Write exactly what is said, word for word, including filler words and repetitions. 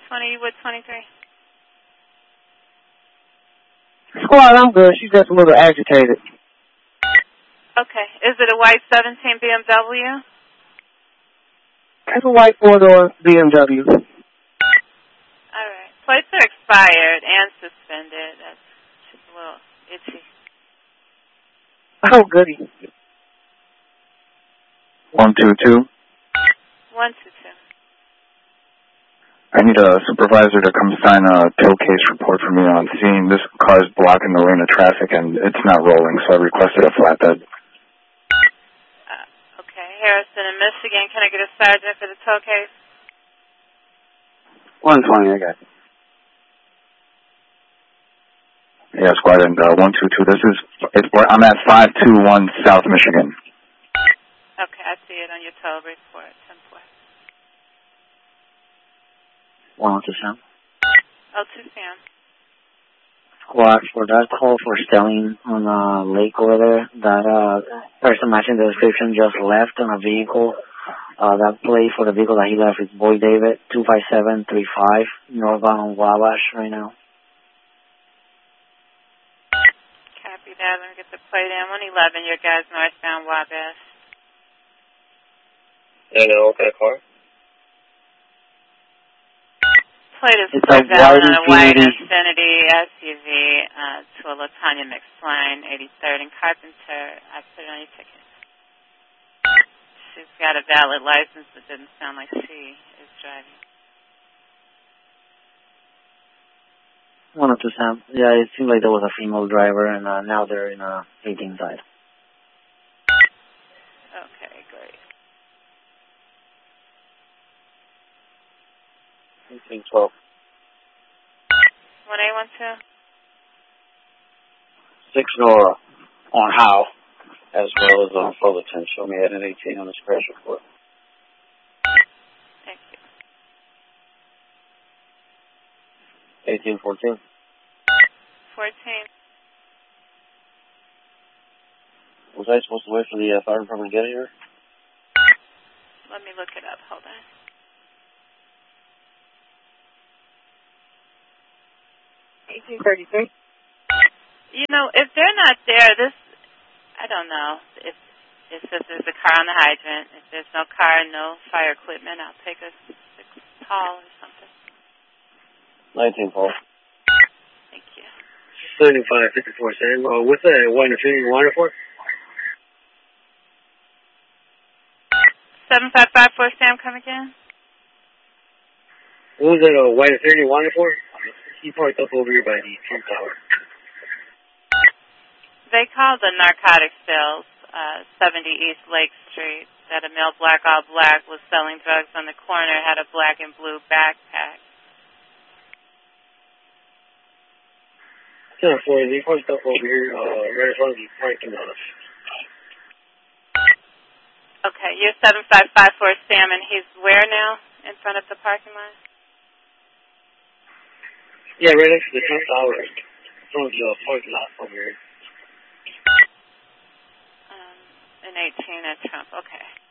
twenty, you with twenty-three? Squad, I'm good. She's just a little agitated. Okay. Is it a white seventeen B M W? It's a white four-door B M W. All right. Plates are expired and suspended. That's just a little itchy. Oh, goody. One two two. One two two. I need a supervisor to come sign a tow case report for me on scene. This car is blocking the lane of traffic and it's not rolling, so I requested a flatbed. Uh, okay. Harrison in Michigan. Can I get a sergeant for the tow case? one twenty, I got it. Yeah, squad, and uh, one two two. This is, it's, I'm at five two one South Michigan. Okay, I see it on your tow report. ten four. one two Sam. Oh, two Sam. Squad, for that call for Stelling on the lake over there, that uh, person matching the description just left on a vehicle. Uh, that plate for the vehicle that he left is Boy David, two five seven three five, northbound Wabash right now. Copy that. Let me get the plate in. one eleven, your guys northbound Wabash. Yeah, no, what kind of car? Plate is It's for a valid white on a white Infiniti. Infiniti S U V uh, to a Latanya McSline, eighty-third and Carpenter. I put it on your ticket. She's got a valid license, but didn't sound like she is driving. one oh two Sam. Yeah, it seemed like there was a female driver, and uh, now they're in a eighteen side. Okay, great. eighteen twelve. one eight one two? Six Nora on how, as well as on Fullerton. Show me at an eighteen on the crash report. Thank you. eighteen fourteen. fourteen. Was I supposed to wait for the uh, fire department to get here? Let me look it up. Hold on. eighteen thirty-three. You know, if they're not there, this, I don't know. If it says there's a car on the hydrant. If there's no car, no fire equipment, I'll take a six tall or something. nineteen four. Thank you. seventy-five fifty-four Sam. Uh, what's that white Infiniti wire for? seven five five four Sam, come again? What was that uh, white Infiniti wire for? He parked up over here by the Trump Tower. They called the narcotic sales, uh, seventy East Lake Street, that a male black all black was selling drugs on the corner, had a black and blue backpack. ten four, he parked up over here, uh, right in front of the parking lot. Okay, you're seven five five four Sam, and he's where now? In front of the parking lot? Yeah, right next to the Trump Tower. In front of the uh, parking lot over here. Um, in eighteen at Trump, okay.